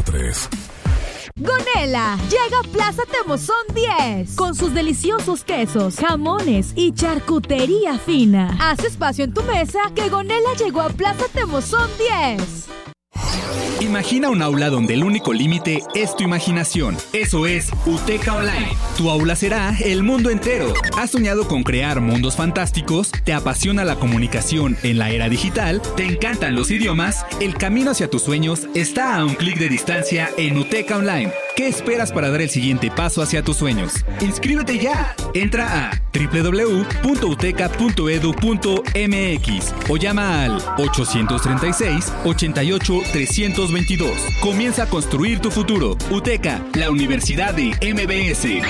93. Gonela llega a Plaza Temozón 10 con sus deliciosos quesos, jamones y charcutería fina. Haz espacio en tu mesa que Gonela llegó a Plaza Temozón 10. Imagina un aula donde el único límite es tu imaginación. Eso es UTECA Online. Tu aula será el mundo entero. ¿Has soñado con crear mundos fantásticos? ¿Te apasiona la comunicación en la era digital? ¿Te encantan los idiomas? El camino hacia tus sueños está a un clic de distancia en UTECA Online. ¿Qué esperas para dar el siguiente paso hacia tus sueños? ¡Inscríbete ya! Entra a www.uteca.edu.mx o llama al 836-88-322. Comienza a construir tu futuro. UTECA, la Universidad de MBS.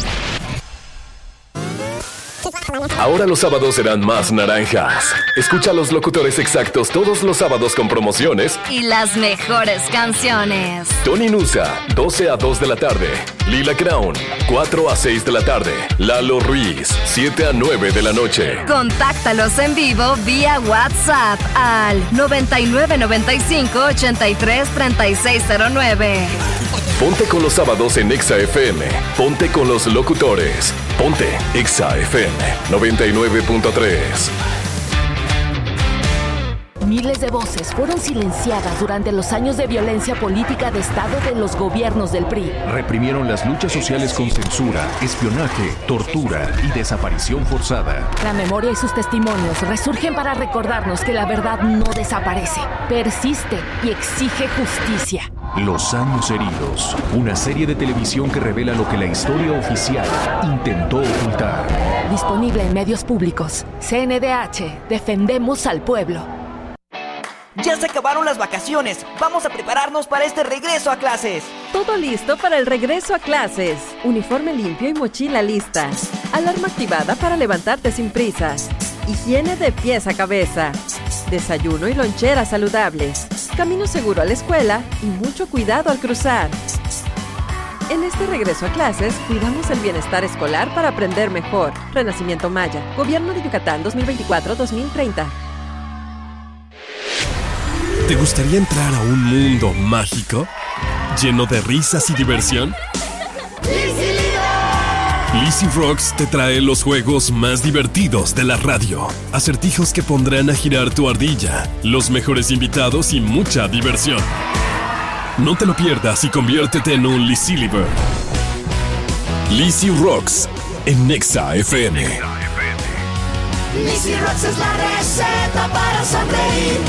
Ahora los sábados serán más naranjas. Escucha a los locutores exactos todos los sábados con promociones y las mejores canciones. Tony Nusa, 12 a 2 de la tarde. Lila Crown, 4 a 6 de la tarde. Lalo Ruiz, 7 a 9 de la noche. Contáctalos en vivo vía WhatsApp al 9995-833609. Ponte con los sábados en Exa FM. Ponte con los locutores. Ponte Exa FM 99.3. Miles de voces fueron silenciadas durante los años de violencia política de Estado de los gobiernos del PRI. Reprimieron las luchas sociales con censura, espionaje, tortura y desaparición forzada. La memoria y sus testimonios resurgen para recordarnos que la verdad no desaparece, persiste y exige justicia. Los años heridos, una serie de televisión que revela lo que la historia oficial intentó ocultar. Disponible en medios públicos. CNDH, defendemos al pueblo. Ya se acabaron las vacaciones. Vamos a prepararnos para este regreso a clases. Todo listo para el regreso a clases. Uniforme limpio y mochila lista. Alarma activada para levantarte sin prisas. Higiene de pies a cabeza. Desayuno y lonchera saludables. Camino seguro a la escuela y mucho cuidado al cruzar. En este regreso a clases, cuidamos el bienestar escolar para aprender mejor. Renacimiento Maya. Gobierno de Yucatán 2024-2030. ¿Te gustaría entrar a un mundo mágico? ¿Lleno de risas y diversión? Lizzy Rocks te trae los juegos más divertidos de la radio. Acertijos que pondrán a girar tu ardilla, los mejores invitados y mucha diversión. No te lo pierdas y conviértete en un Lizzy Liver. Lizzy Rocks en Exa FM. Lizzy Rocks es la receta para sonreír.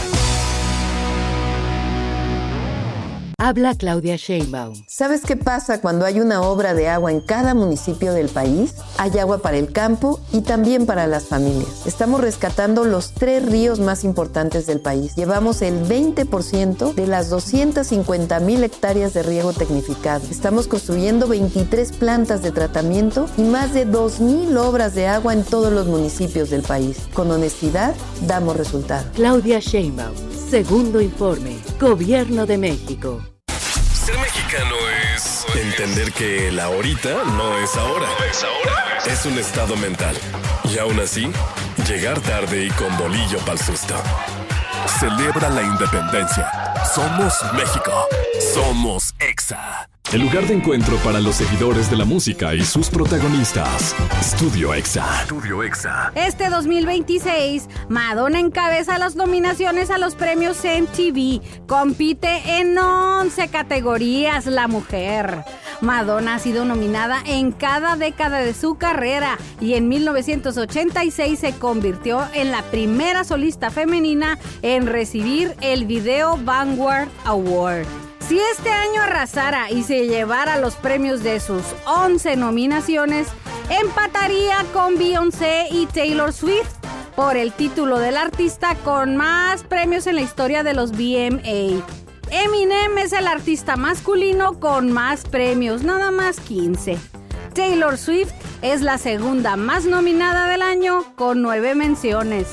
Habla Claudia Sheinbaum. ¿Sabes qué pasa cuando hay una obra de agua en cada municipio del país? Hay agua para el campo y también para las familias. Estamos rescatando los 3 ríos más importantes del país. Llevamos el 20% de las 250,000 hectáreas de riego tecnificado. Estamos construyendo 23 plantas de tratamiento y más de 2,000 obras de agua en todos los municipios del país. Con honestidad, damos resultados. Claudia Sheinbaum. Segundo informe. Gobierno de México. Ser mexicano es entender que el ahorita no es ahora. Es un estado mental. Y aún así, llegar tarde y con bolillo pa'l susto. Celebra la independencia. Somos México. Somos Exa. El lugar de encuentro para los seguidores de la música y sus protagonistas. Estudio Exa. Estudio Exa. Este 2026, Madonna encabeza las nominaciones a los premios MTV. Compite en 11 categorías la mujer. Madonna ha sido nominada en cada década de su carrera y en 1986 se convirtió en la primera solista femenina en recibir el Video Vanguard Award. Si este año arrasara y se llevara los premios de sus 11 nominaciones, empataría con Beyoncé y Taylor Swift por el título del artista con más premios en la historia de los VMA. Eminem es el artista masculino con más premios, nada más 15. Taylor Swift es la segunda más nominada del año con 9 menciones.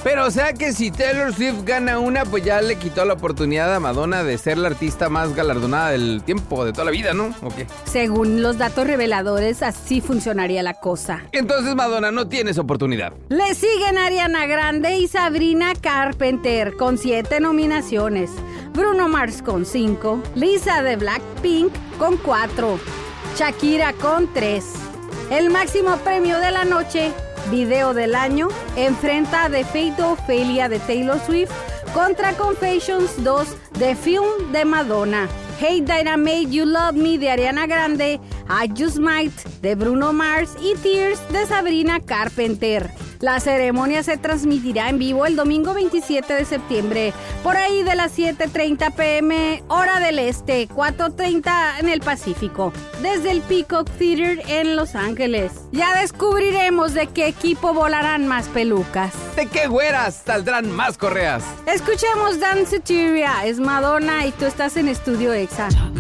Pero o sea que si Taylor Swift gana una, pues ya le quitó la oportunidad a Madonna de ser la artista más galardonada del tiempo, de toda la vida, ¿no? ¿O qué? Según los datos reveladores, así funcionaría la cosa. Entonces Madonna no tiene esa oportunidad. Le siguen Ariana Grande y Sabrina Carpenter con 7 nominaciones, Bruno Mars con 5, Lisa de Blackpink con 4, Shakira con 3. El máximo premio de la noche, Video del Año, enfrenta The Fate of Ophelia de Taylor Swift contra Confessions 2 de Film de Madonna, Hey That I Made You Love Me de Ariana Grande, I Just Might de Bruno Mars y Tears de Sabrina Carpenter. La ceremonia se transmitirá en vivo el domingo 27 de septiembre, por ahí de las 7:30 p.m. hora del este, 4:30 en el Pacífico, desde el Peacock Theater en Los Ángeles. Ya descubriremos de qué equipo volarán más pelucas. ¿De qué güeras saldrán más correas? Escuchemos Danceteria, es Madonna y tú estás en Estudio Exa.